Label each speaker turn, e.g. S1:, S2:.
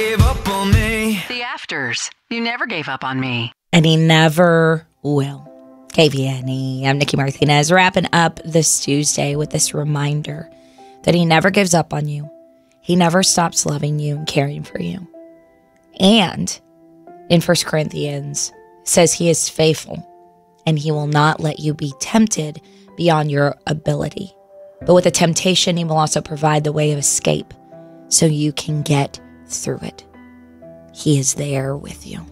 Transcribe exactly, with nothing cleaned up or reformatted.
S1: gave up on me.
S2: The Afters. You never gave up on me.
S3: And he never will. K V N E, I'm Nikki Martinez, wrapping up this Tuesday with this reminder that he never gives up on you. He never stops loving you and caring for you. And in First Corinthians, says he is faithful and he will not let you be tempted beyond your ability. But with the temptation, he will also provide the way of escape so you can get through it. He is there with you.